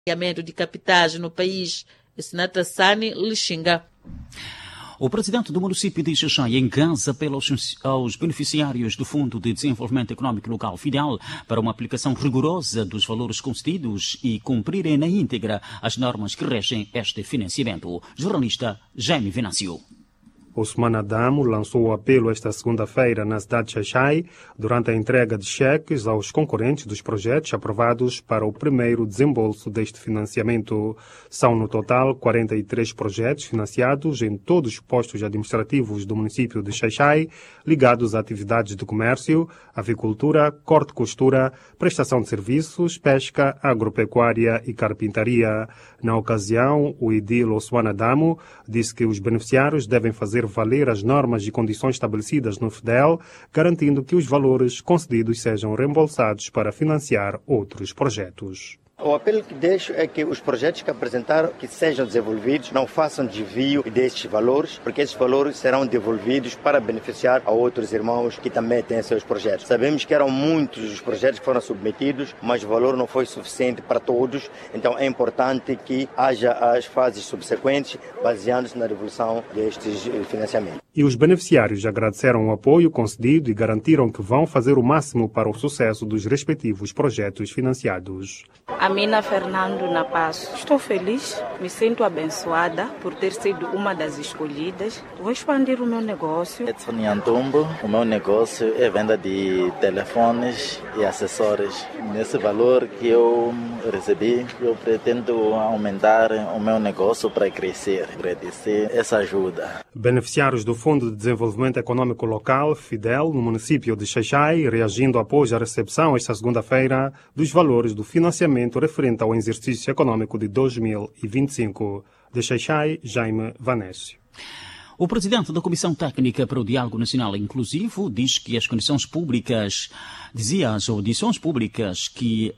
de capitais no país, Senata Sani Lixinga. O presidente do município de Xaxai engaja apelo aos beneficiários do Fundo de Desenvolvimento Econômico Local FIDEL para uma aplicação rigorosa dos valores concedidos e cumprirem na íntegra as normas que regem este financiamento. Jornalista Jaime Venâncio. Ousmane Adamo lançou o apelo esta segunda-feira na cidade de Xaxai durante a entrega de cheques aos concorrentes dos projetos aprovados para o primeiro desembolso deste financiamento. São, no total, 43 projetos financiados em todos os postos administrativos do município de Xaxai, ligados a atividades de comércio, avicultura, corte e costura, prestação de serviços, pesca, agropecuária e carpintaria. Na ocasião, o edil Ousmane Adamo disse que os beneficiários devem fazer valer as normas e condições estabelecidas no FIDEL, garantindo que os valores concedidos sejam reembolsados para financiar outros projetos. O apelo que deixo é que os projetos que apresentaram que sejam desenvolvidos, não façam desvio destes valores, porque esses valores serão devolvidos para beneficiar a outros irmãos que também têm seus projetos. Sabemos que eram muitos os projetos que foram submetidos, mas o valor não foi suficiente para todos, então é importante que haja as fases subsequentes, baseando-se na devolução destes financiamentos. E os beneficiários agradeceram o apoio concedido e garantiram que vão fazer o máximo para o sucesso dos respectivos projetos financiados. Amina Fernando Napasso. Estou feliz, me sinto abençoada por ter sido uma das escolhidas. Vou expandir o meu negócio. Edson Yantumbo, o meu negócio é venda de telefones e acessórios. Nesse valor que eu recebi, eu pretendo aumentar o meu negócio para crescer. Agradecer essa ajuda. Beneficiários do Fundo de Desenvolvimento Econômico Local, FIDEL, no município de Xaxai, reagindo após a recepção esta segunda-feira dos valores do financiamento referente ao exercício econômico de 2025. De Xaxai, Jaime Venâncio. O presidente da Comissão Técnica para o Diálogo Nacional Inclusivo diz que as audições públicas que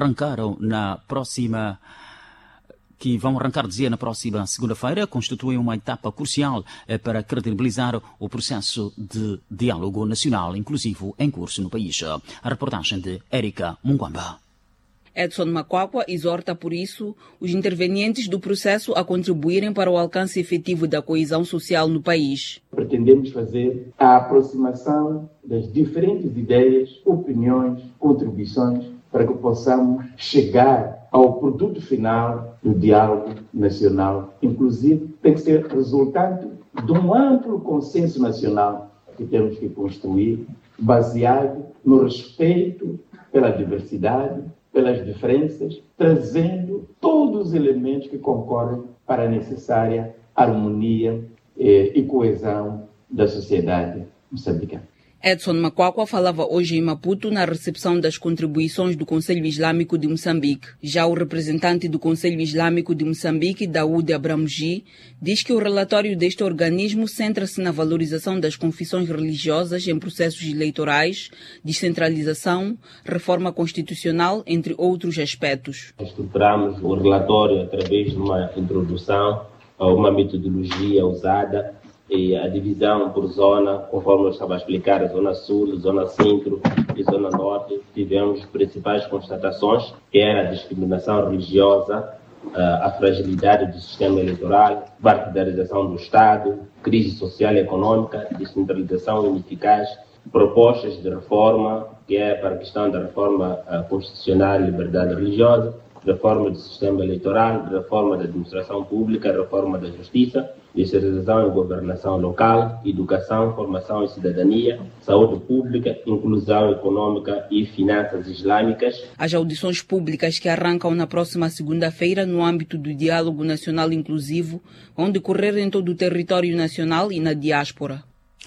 vão arrancar, dizia, na próxima segunda-feira, constituem uma etapa crucial para credibilizar o processo de diálogo nacional inclusivo em curso no país. A reportagem de Érica Mungwamba. Edson Makwakwa exorta, por isso, os intervenientes do processo a contribuírem para o alcance efetivo da coesão social no país. Pretendemos fazer a aproximação das diferentes ideias, opiniões, contribuições, para que possamos chegar ao produto final do diálogo nacional. Inclusive, tem que ser resultante de um amplo consenso nacional que temos que construir, baseado no respeito pela diversidade, pelas diferenças, trazendo todos os elementos que concorrem para a necessária harmonia e coesão da sociedade moçambicana. Edson Makwakwa falava hoje em Maputo na recepção das contribuições do Conselho Islâmico de Moçambique. Já o representante do Conselho Islâmico de Moçambique, Daoud Abramuji, diz que o relatório deste organismo centra-se na valorização das confissões religiosas em processos eleitorais, descentralização, reforma constitucional, entre outros aspectos. Estruturamos o relatório através de uma introdução a uma metodologia usada e a divisão por zona, conforme eu estava a explicar, a zona sul, zona centro e zona norte. Tivemos principais constatações, que era a discriminação religiosa, a fragilidade do sistema eleitoral, partidarização do Estado, crise social e econômica, descentralização ineficaz, propostas de reforma, que é para a questão da reforma constitucional e liberdade religiosa, reforma do sistema eleitoral, reforma da administração pública, reforma da justiça, descentralização e governação local, educação, formação e cidadania, saúde pública, inclusão econômica e finanças islâmicas. As audições públicas que arrancam na próxima segunda-feira no âmbito do Diálogo Nacional Inclusivo vão decorrer em todo o território nacional e na diáspora.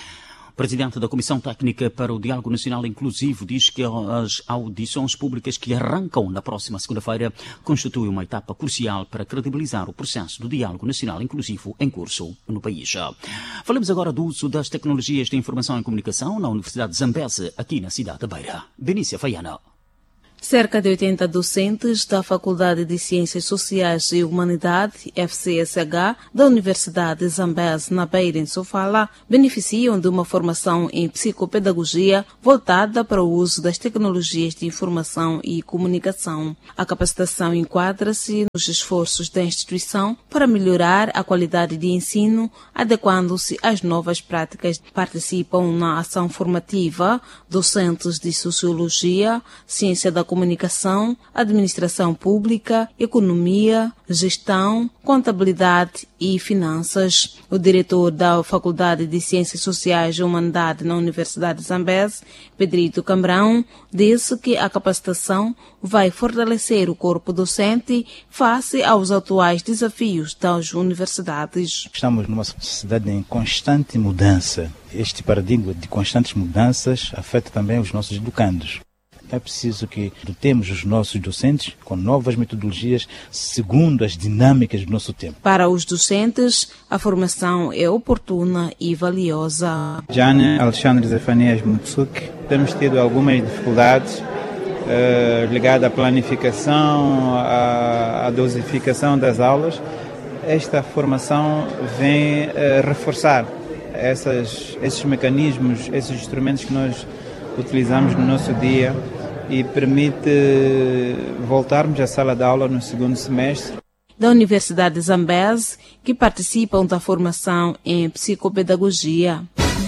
O presidente da Comissão Técnica para o Diálogo Nacional Inclusivo diz que as audições públicas que arrancam na próxima segunda-feira constituem uma etapa crucial para credibilizar o processo do diálogo nacional inclusivo em curso no país. Falamos agora do uso das tecnologias de informação e comunicação na Universidade de Zambeze, aqui na cidade da Beira. Benícia Faiana. Cerca de 80 docentes da Faculdade de Ciências Sociais e Humanidade, FCSH, da Universidade de Zambeze, na Beira, em Sofala, beneficiam de uma formação em psicopedagogia voltada para o uso das tecnologias de informação e comunicação. A capacitação enquadra-se nos esforços da instituição para melhorar a qualidade de ensino, adequando-se às novas práticas. Participam na ação formativa docentes de Sociologia, Ciência da Comunicação, Administração Pública, Economia, Gestão, Contabilidade e Finanças. O diretor da Faculdade de Ciências Sociais e Humanidade na Universidade de Zambeze, Pedrito Cambrão, disse que a capacitação vai fortalecer o corpo docente face aos atuais desafios das universidades. Estamos numa sociedade em constante mudança. Este paradigma de constantes mudanças afeta também os nossos educandos. É preciso que dotemos os nossos docentes com novas metodologias segundo as dinâmicas do nosso tempo. Para os docentes, a formação é oportuna e valiosa. Jane Alexandre Zefanias Mutsuk, temos tido algumas dificuldades ligadas à planificação, à dosificação das aulas. Esta formação vem reforçar esses mecanismos, esses instrumentos que nós utilizamos no nosso dia e permite voltarmos à sala de aula no segundo semestre. Da Universidade de Zambeze, que participam da formação em psicopedagogia.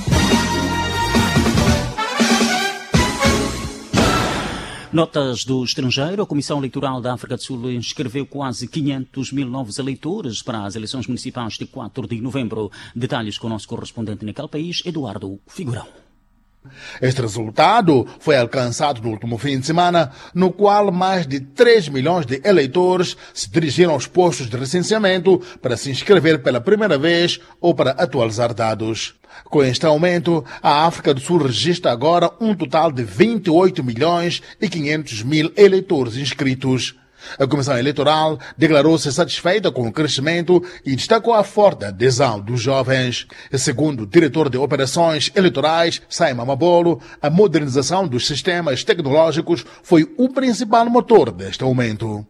Notas do estrangeiro. A Comissão Eleitoral da África do Sul inscreveu quase 500 mil novos eleitores para as eleições municipais de 4 de novembro. Detalhes com o nosso correspondente naquele país, Eduardo Figurão. Este resultado foi alcançado no último fim de semana, no qual mais de 3 milhões de eleitores se dirigiram aos postos de recenseamento para se inscrever pela primeira vez ou para atualizar dados. Com este aumento, a África do Sul registra agora um total de 28 milhões e 500 mil eleitores inscritos. A Comissão Eleitoral declarou-se satisfeita com o crescimento e destacou a forte adesão dos jovens. Segundo o diretor de operações eleitorais, Simon Mabolo, a modernização dos sistemas tecnológicos foi o principal motor deste aumento.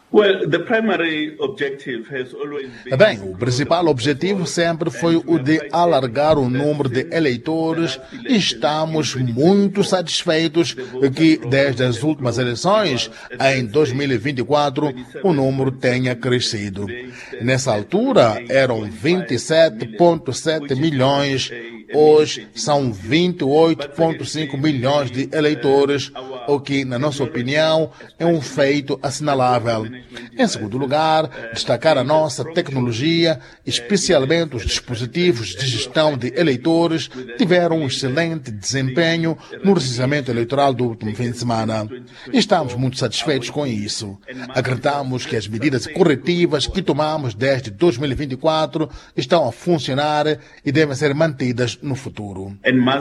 Bem, o principal objetivo sempre foi o de alargar o número de eleitores e estamos muito satisfeitos que desde as últimas eleições, em 2024, o número tenha crescido. Nessa altura eram 27,7 milhões, hoje são 28,5 milhões de eleitores, o que, na nossa opinião, é um feito assinalável. Em segundo lugar, destacar a nossa tecnologia, especialmente os dispositivos de gestão de eleitores, tiveram um excelente desempenho no recenseamento eleitoral do último fim de semana. Estamos muito satisfeitos com isso. Acreditamos que as medidas corretivas que tomamos desde 2024 estão a funcionar e devem ser mantidas no futuro.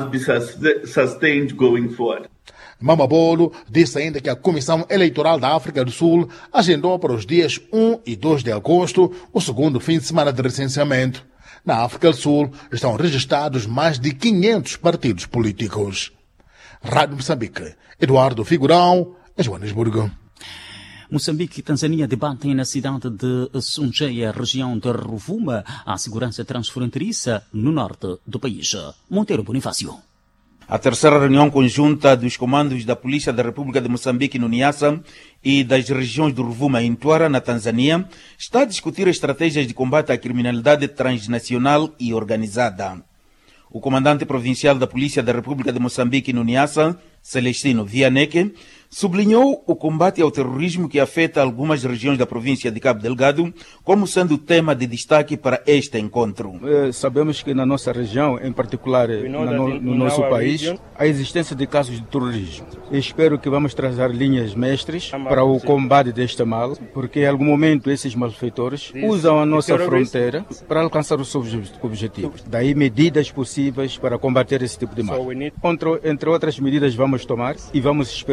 Mamabolo disse ainda que a Comissão Eleitoral da África do Sul agendou para os dias 1 e 2 de agosto o segundo fim de semana de recenseamento. Na África do Sul estão registrados mais de 500 partidos políticos. Rádio Moçambique, Eduardo Figurão, Joanesburgo. Moçambique e Tanzânia debatem na cidade de Suncheia, região de Rovuma, a segurança transfronteiriça no norte do país. Monteiro Bonifácio. A terceira reunião conjunta dos comandos da Polícia da República de Moçambique no Niassa e das regiões de Rovuma e Mtwara, na Tanzânia, está a discutir estratégias de combate à criminalidade transnacional e organizada. O comandante provincial da Polícia da República de Moçambique no Niassa, Celestino Vianeke, sublinhou o combate ao terrorismo que afeta algumas regiões da província de Cabo Delgado como sendo tema de destaque para este encontro. Sabemos que na nossa região, em particular no nosso país, há existência de casos de terrorismo. Espero que vamos trazer linhas mestres para o combate deste mal, porque em algum momento esses malfeitores usam a nossa fronteira para alcançar os seus objetivos. Daí medidas possíveis para combater esse tipo de mal. Entre outras medidas vamos tomar e vamos esperar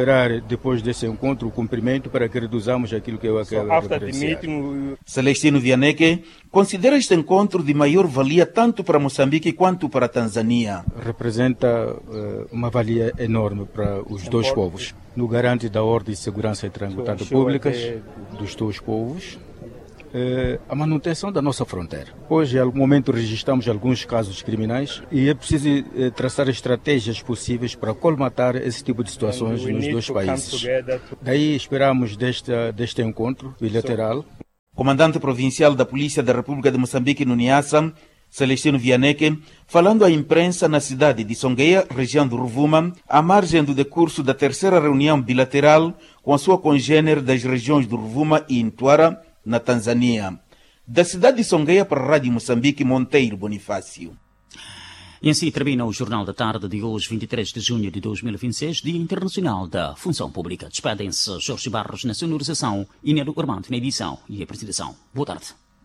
depois desse encontro, o cumprimento para que reduzamos aquilo que eu acabo de referenciar. Celestino Vianeque considera este encontro de maior valia tanto para Moçambique quanto para a Tanzânia. Representa uma valia enorme para os dois povos. No garante da ordem e segurança e tranquilidade públicas dos dois povos. A manutenção da nossa fronteira. Hoje, em algum momento, registramos alguns casos criminais e é preciso traçar estratégias possíveis para colmatar esse tipo de situações nos dois países. Daí esperamos deste encontro bilateral. Comandante provincial da Polícia da República de Moçambique no Niassa, Celestino Vianeque, falando à imprensa na cidade de Songueia, região do Rovuma, à margem do decurso da terceira reunião bilateral com a sua congênere das regiões do Rovuma e Intuara, na Tanzânia. Da cidade de Songueia para a Rádio Moçambique, Monteiro Bonifácio. E assim termina o Jornal da Tarde de hoje, 23 de junho de 2026, Dia Internacional da Função Pública. Despedem-se Jorge Barros na sonorização e Nelo Armando na edição e apresentação. Boa tarde.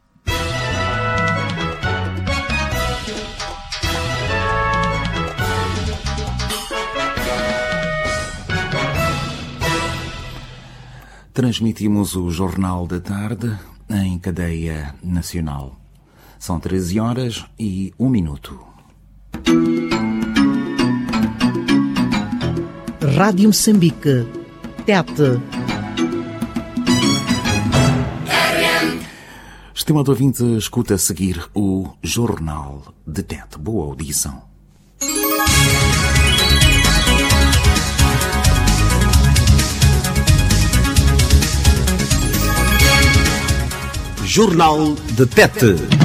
Transmitimos o Jornal da Tarde em cadeia nacional. São 13 horas e 1 minuto. Rádio Moçambique. Tete. Estimado ouvinte, escuta a seguir o Jornal de Tete. Boa audição. Jornal de Tete.